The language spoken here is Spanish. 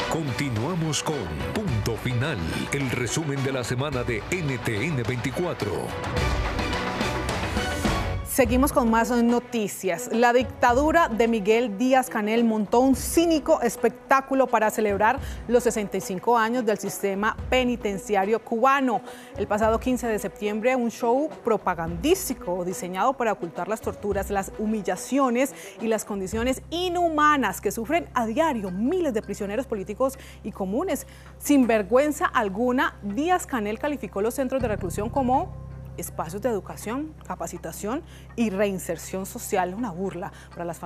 Continuamos con Punto Final, el resumen de la semana de NTN 24. Seguimos con más noticias. La dictadura de Miguel Díaz-Canel montó un cínico espectáculo para celebrar los 65 años del sistema penitenciario cubano. El pasado 15 de septiembre, un show propagandístico diseñado para ocultar las torturas, las humillaciones y las condiciones inhumanas que sufren a diario miles de prisioneros políticos y comunes. Sin vergüenza alguna, Díaz-Canel calificó los centros de reclusión como espacios de educación, capacitación y reinserción social, una burla para las familias.